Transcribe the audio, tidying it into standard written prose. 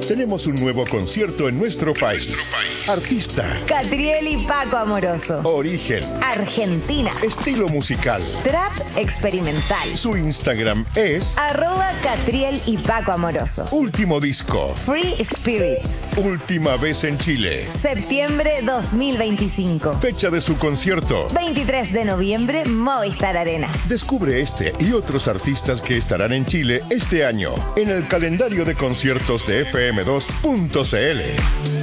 Tenemos un nuevo concierto en nuestro país. Artista. Catriel y Paco Amoroso. Origen. Argentina. Estilo musical. Trap experimental. Su Instagram es @Catriel y Paco Amoroso. Último disco. Free Spirits. Última vez en Chile. Septiembre 2025. Fecha de su concierto. 23 de noviembre, Movistar Arena. Descubre este y otros artistas que estarán en Chile este año en el calendario de conciertos de fm2.cl.